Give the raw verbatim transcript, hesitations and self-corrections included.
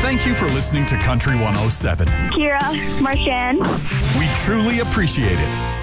Thank you for listening to Country one oh seven. Kira, Marshan. We truly appreciate it.